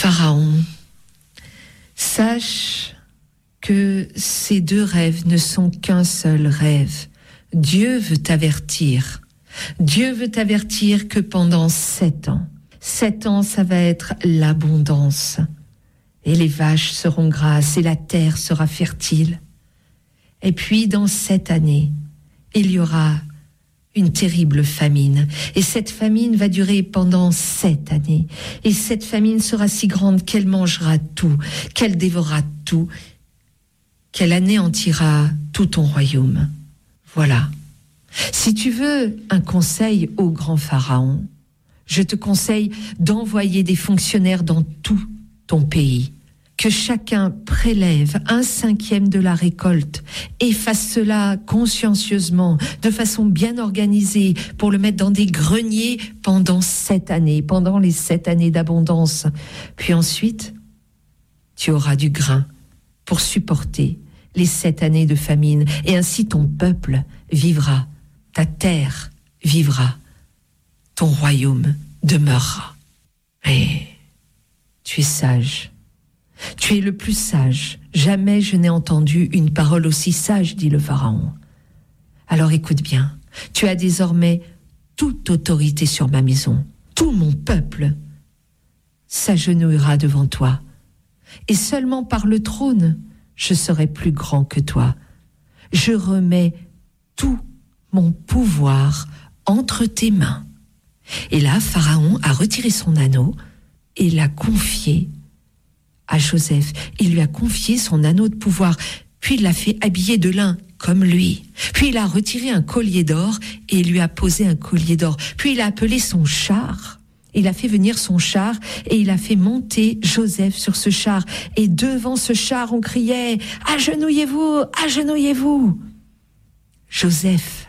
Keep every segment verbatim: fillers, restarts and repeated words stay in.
Pharaon, sache que ces deux rêves ne sont qu'un seul rêve. Dieu veut t'avertir. Dieu veut t'avertir que pendant sept ans, sept ans, ça va être l'abondance. Et les vaches seront grasses et la terre sera fertile. Et puis, dans cette année, il y aura une terrible famine. Et cette famine va durer pendant sept années. Et cette famine sera si grande qu'elle mangera tout, qu'elle dévorera tout, qu'elle anéantira tout ton royaume. Voilà. Si tu veux un conseil au grand Pharaon, je te conseille d'envoyer des fonctionnaires dans tout ton pays, que chacun prélève un cinquième de la récolte et fasse cela consciencieusement, de façon bien organisée, pour le mettre dans des greniers pendant sept années, pendant les sept années d'abondance. Puis ensuite, tu auras du grain pour supporter les sept années de famine, et ainsi ton peuple vivra, ta terre vivra, ton royaume demeurera. Et tu es sage. Tu es le plus sage. Jamais je n'ai entendu une parole aussi sage, dit le Pharaon. Alors écoute bien, tu as désormais toute autorité sur ma maison. Tout mon peuple s'agenouillera devant toi. Et seulement par le trône, je serai plus grand que toi. Je remets tout mon pouvoir entre tes mains. Et là, Pharaon a retiré son anneau et l'a confié à Joseph. Il lui a confié son anneau de pouvoir, puis il l'a fait habiller de lin comme lui. Puis il a retiré un collier d'or et il lui a posé un collier d'or. Puis il a appelé son char. Il a fait venir son char et il a fait monter Joseph sur ce char. Et devant ce char, on criait « Agenouillez-vous, agenouillez-vous » Joseph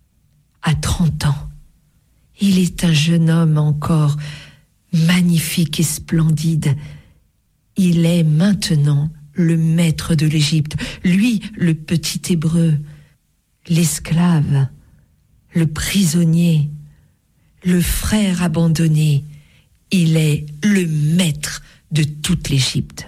a trente ans. Il est un jeune homme encore magnifique et splendide. Il est maintenant le maître de l'Égypte. Lui, le petit Hébreu, l'esclave, le prisonnier, le frère abandonné. Il est le maître de toute l'Égypte.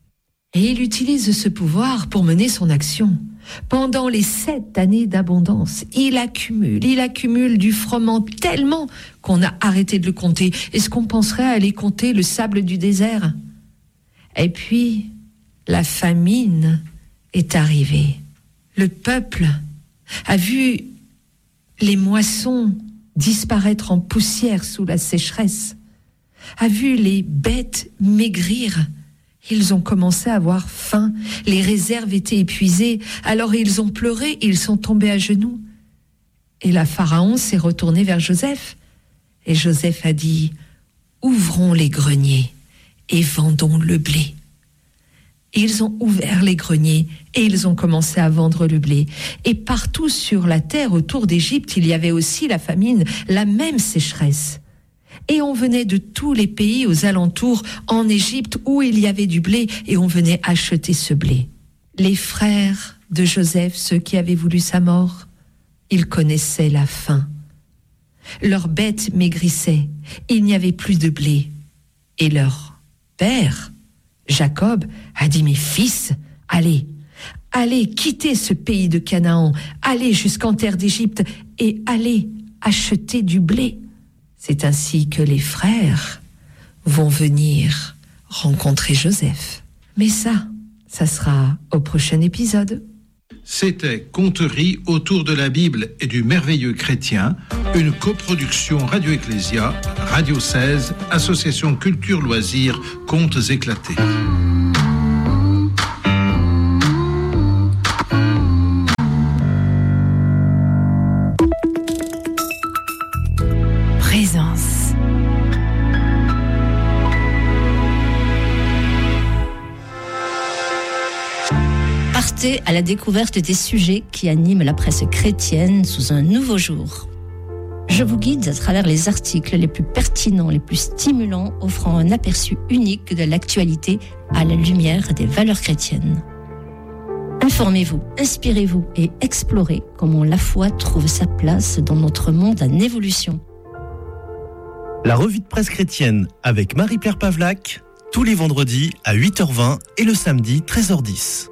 Et il utilise ce pouvoir pour mener son action. Pendant les sept années d'abondance, il accumule, il accumule du froment tellement qu'on a arrêté de le compter. Est-ce qu'on penserait à aller compter le sable du désert ? Et puis, la famine est arrivée. Le peuple a vu les moissons disparaître en poussière sous la sécheresse, a vu les bêtes maigrir. Ils ont commencé à avoir faim, les réserves étaient épuisées, alors ils ont pleuré, ils sont tombés à genoux. Et la Pharaon s'est retourné vers Joseph. Et Joseph a dit, ouvrons les greniers et vendons le blé. Ils ont ouvert les greniers et ils ont commencé à vendre le blé. Et partout sur la terre autour d'Égypte, il y avait aussi la famine, la même sécheresse. Et on venait de tous les pays aux alentours en Égypte où il y avait du blé et on venait acheter ce blé. Les frères de Joseph, ceux qui avaient voulu sa mort, ils connaissaient la faim. Leurs bêtes maigrissaient, il n'y avait plus de blé. Et leur père, Jacob, a dit « Mes fils, allez, allez quitter ce pays de Canaan, allez jusqu'en terre d'Égypte et allez acheter du blé. » C'est ainsi que les frères vont venir rencontrer Joseph. Mais ça, ça sera au prochain épisode. C'était Conteries autour de la Bible et du merveilleux chrétien, une coproduction Radio Ecclésia, Radio seize, Association Culture Loisirs, Contes éclatés. Présence. Partez à la découverte des sujets qui animent la presse chrétienne sous un nouveau jour. Je vous guide à travers les articles les plus pertinents, les plus stimulants, offrant un aperçu unique de l'actualité à la lumière des valeurs chrétiennes. Informez-vous, inspirez-vous et explorez comment la foi trouve sa place dans notre monde en évolution. La revue de presse chrétienne avec Marie-Pierre Pavlak tous les vendredis à huit heures vingt et le samedi treize heures dix.